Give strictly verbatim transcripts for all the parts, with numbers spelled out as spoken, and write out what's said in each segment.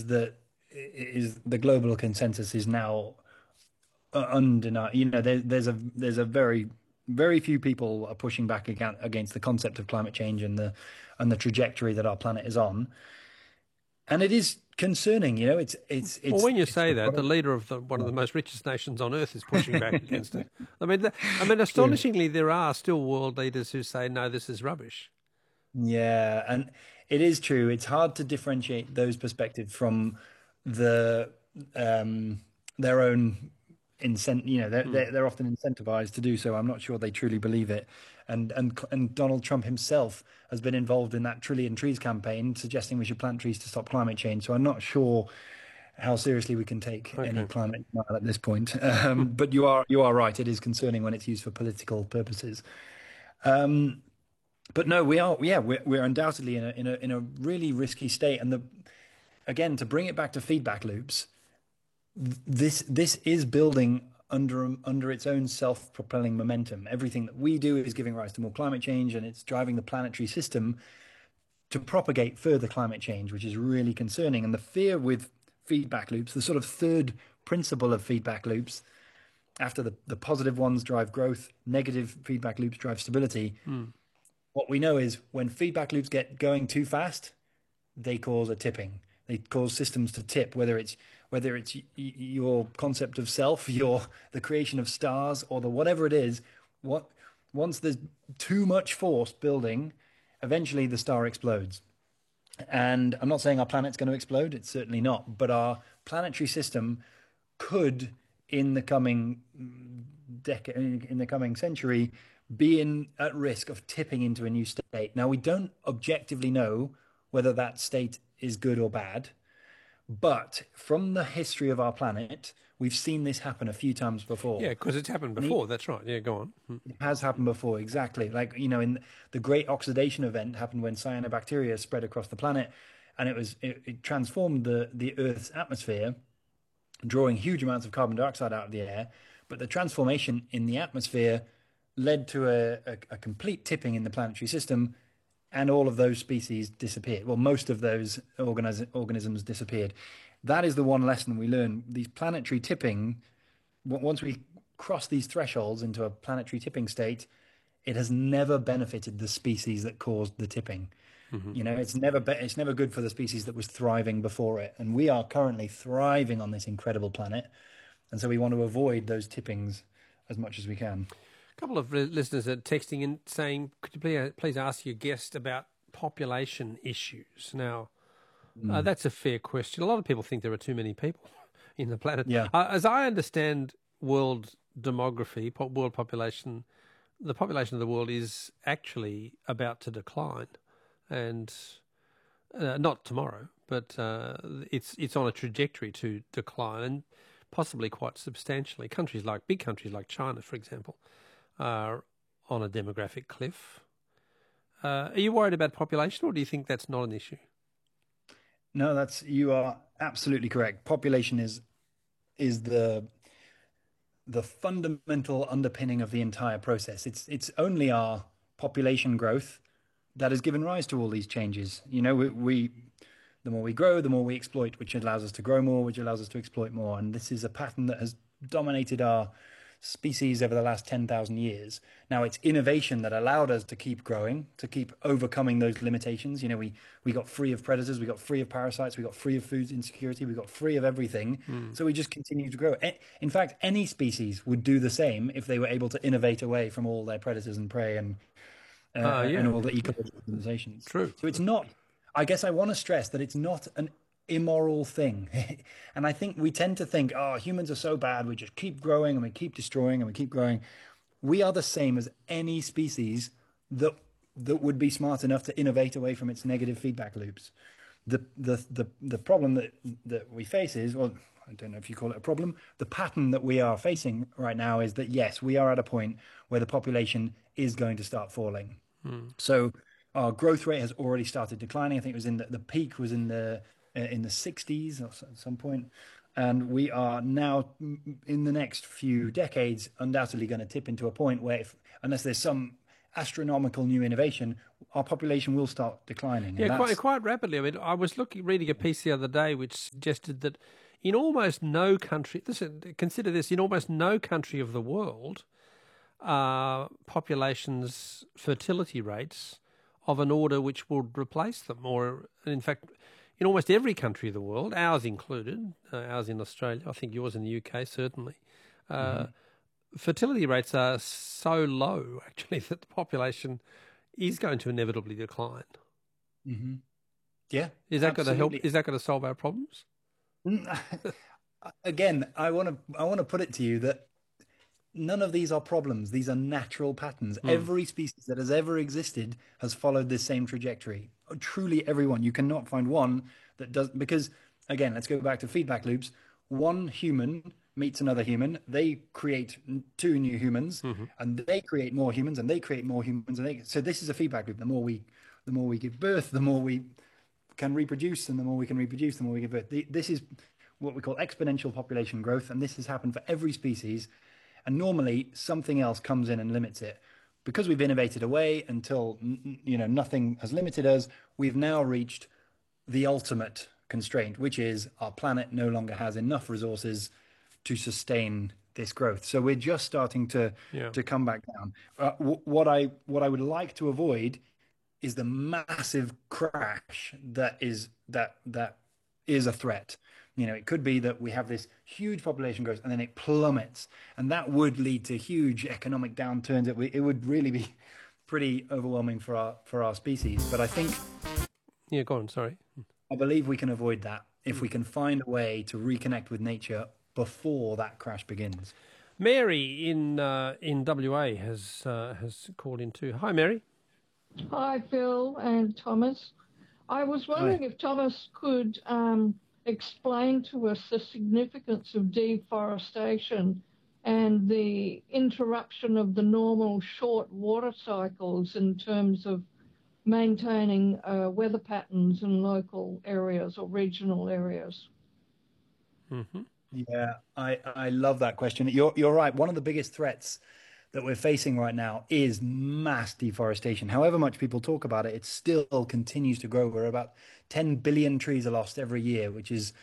is that is the global consensus is now undeniable. You know, there, there's a there's a very very few people are pushing back against, against the concept of climate change and the and the trajectory that our planet is on, and it is concerning. You know, it's it's Well, it's when you it's say the that, the product. leader of the, one of the most richest nations on earth is pushing back against it. I mean, the, I mean, astonishingly, there are still world leaders who say, no, this is rubbish. Yeah, and it is true. It's hard to differentiate those perspectives from the um, their own incent. You know, they're, Hmm. they're they're often incentivized to do so. I'm not sure they truly believe it. And and and Donald Trump himself has been involved in that Trillion Trees campaign, suggesting we should plant trees to stop climate change. So I'm not sure how seriously we can take any Okay. climate denial at this point. Um, but you are you are right. It is concerning when it's used for political purposes. But no, we are, yeah, we're, we're undoubtedly in a, in a, in a really risky state. And the, again, to bring it back to feedback loops, this, this is building under, under its own self-propelling momentum. Everything that we do is giving rise to more climate change, and it's driving the planetary system to propagate further climate change, which is really concerning. And the fear with feedback loops, the sort of third principle of feedback loops, after the, the positive ones drive growth, negative feedback loops drive stability. Hmm. What we know is when feedback loops get going too fast, they cause a tipping. They cause systems to tip, whether it's whether it's y- y- your concept of self, your the creation of stars, or the whatever it is. What once there's too much force building, eventually the star explodes. And I'm not saying our planet's going to explode. It's certainly not. But our planetary system could, in the coming decade, in the coming century, be in at risk of tipping into a new state. Now, we don't objectively know whether that state is good or bad, but from the history of our planet, we've seen this happen a few times Yeah, before. because it's happened And before. That's right. Yeah, go on. Hmm. it has happened before, exactly. Like, you know, in the great oxidation event happened when cyanobacteria spread across the planet, and it was it, it transformed the the Earth's atmosphere, drawing huge amounts of carbon dioxide out of the air. But the transformation in the atmosphere led to a, a, a complete tipping in the planetary system, and all of those species disappeared. Well, most of those organis- organisms disappeared. That is the one lesson we learn. These planetary tipping, once we cross these thresholds into a planetary tipping state, it has never benefited the species that caused the tipping. Hmm. You know, it's never be- it's never good for the species that was thriving before it. And we are currently thriving on this incredible planet, and so we want to avoid those tippings as much as we can. A couple of li- listeners are texting in saying, could you please, please ask your guest about population issues? Now, uh, Mm. that's a fair question. A lot of people think there are too many people in the planet. Yeah. Uh, as I understand world demography, po- world population, the population of the world is actually about to decline, and uh, not tomorrow, but uh, it's it's on a trajectory to decline, and possibly quite substantially. Countries like big countries like China, for example, are on a demographic cliff. Uh, are you worried about population, or do you think that's not an issue? No, that's you are absolutely correct. Population is is the the fundamental underpinning of the entire process. It's it's only our population growth that has given rise to all these changes. You know, we, we the more we grow, the more we exploit, which allows us to grow more, which allows us to exploit more. And this is a pattern that has dominated our species over the last ten thousand years. Now, it's innovation that allowed us to keep growing, to keep overcoming those limitations. You know, we, we got free of predators, we got free of parasites, we got free of food insecurity, we got free of everything. Mm. So we just continue to grow. In fact, any species would do the same if they were able to innovate away from all their predators and prey and Uh, uh, and yeah, all the ecological limitations. true. So it's not, I guess I want to stress that it's not an immoral thing. And I think we tend to think, oh, humans are so bad, we just keep growing and we keep destroying and we keep growing. We are the same as any species that that would be smart enough to innovate away from its negative feedback loops. The the the, the problem that that we face is, well, I don't know if you call it a problem. The pattern that we are facing right now is that yes, we are at a point where the population is going to start falling. Mm. So our growth rate has already started declining. I think it was in the, the peak was in the uh, in the sixties or so- at some point, and we are now mm, in the next few decades undoubtedly going to tip into a point where, if, unless there's some astronomical new innovation, our population will start declining. Yeah, quite quite rapidly. I mean, I was looking reading a piece the other day which suggested that in almost no country, listen, consider this, in almost no country of the world, uh, populations' fertility rates of an order which would replace them, or in fact, in almost every country of the world, ours included, uh, ours in Australia, I think yours in the U K certainly, uh, mm-hmm. fertility rates are so low actually that the population is going to inevitably decline. Mm-hmm. Yeah, is that absolutely. going to help? Is that going to solve our problems? Again, I want to I want to put it to you that none of these are problems. These are natural patterns. Mm. Every species that has ever existed has followed this same trajectory. Truly everyone. You cannot find one that does, because again, let's go back to feedback loops. One human meets another human. They create two new humans, mm-hmm. and they create more humans, and they create more humans. And they, so this is a feedback loop. The more we, the more we give birth, the more we can reproduce, and the more we can reproduce, the more we give birth. The, this is what we call exponential population growth, and this has happened for every species. And normally something else comes in and limits it. Because we've innovated away until, you know, nothing has limited us, we've now reached the ultimate constraint, which is our planet no longer has enough resources to sustain this growth. So we're just starting to yeah. to come back down. Uh, w- what I what I would like to avoid is the massive crash that is that that is a threat. You know, it could be that we have this huge population growth and then it plummets, and that would lead to huge economic downturns. It, it would really be pretty overwhelming for our for our species. But I think, yeah, go on. Sorry, I believe we can avoid that if we can find a way to reconnect with nature before that crash begins. Mary in uh, in W A has uh, has called in too. Hi, Mary. Hi, Phil and Thomas. I was wondering Hi. if Thomas could um, explain to us the significance of deforestation and the interruption of the normal short water cycles in terms of maintaining uh, weather patterns in local areas or regional areas. Mm-hmm. Yeah, I, I love that question. You're you're right. One of the biggest threats that we're facing right now is mass deforestation. However much people talk about it, it still continues to grow. We're about ten billion trees are lost every year, which is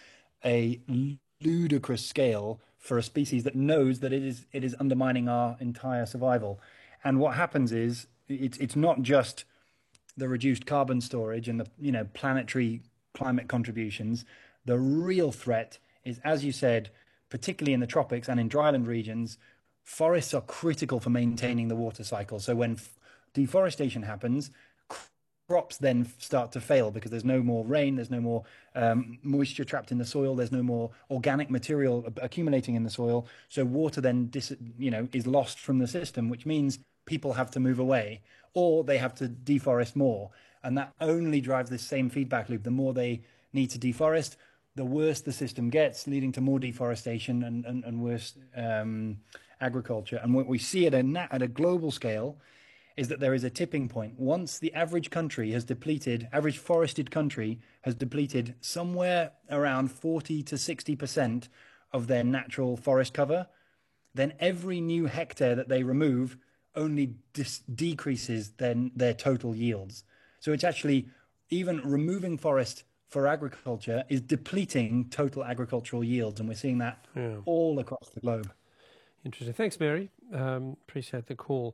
a ludicrous scale for a species that knows that it is it is undermining our entire survival. And what happens is it's it's not just the reduced carbon storage and the you know planetary climate contributions. The real threat is, as you said, particularly in the tropics and in dryland regions, forests are critical for maintaining the water cycle. So when f- deforestation happens, crops then start to fail because there's no more rain, there's no more um, moisture trapped in the soil, there's no more organic material accumulating in the soil. So water then dis- you know, is lost from the system, which means people have to move away or they have to deforest more. And that only drives this same feedback loop. The more they need to deforest, the worse the system gets, leading to more deforestation and, and, and worse um, agriculture. And what we see at a, at a global scale is that there is a tipping point. Once the average country has depleted, average forested country has depleted somewhere around forty to sixty percent of their natural forest cover, then every new hectare that they remove only dis- decreases their, their total yields. So it's actually, even removing forest for agriculture is depleting total agricultural yields, and we're seeing that yeah. all across the globe. Interesting. Thanks, Mary. Um, appreciate the call.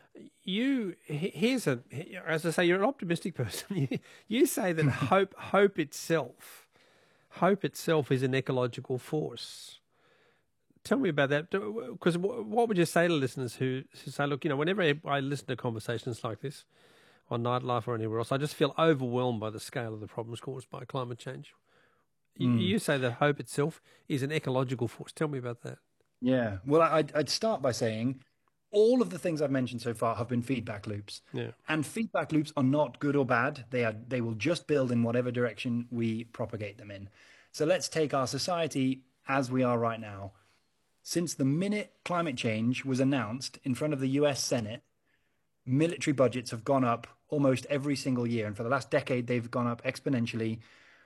You here's a as I say, you're an optimistic person. You, you say that hope hope itself, hope itself is an ecological force. Tell me about that, because what would you say to listeners who, who say, look, you know, whenever I listen to conversations like this on Nightlife or anywhere else, I just feel overwhelmed by the scale of the problems caused by climate change. You, mm. you say that hope itself is an ecological force. Tell me about that. Yeah. Well, I'd, I'd start by saying all of the things I've mentioned so far have been feedback loops. Yeah. And feedback loops are not good or bad. They are. They will just build in whatever direction we propagate them in. So let's take our society as we are right now. Since the minute climate change was announced in front of the U S Senate, military budgets have gone up almost every single year. And for the last decade, they've gone up exponentially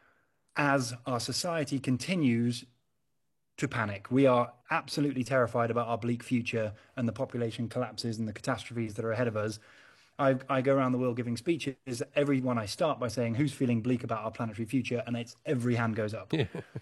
as our society continues to panic. We are absolutely terrified about our bleak future and the population collapses and the catastrophes that are ahead of us. I, I go around the world giving speeches. Every one I start by saying, who's feeling bleak about our planetary future? And it's every hand goes up. Yeah.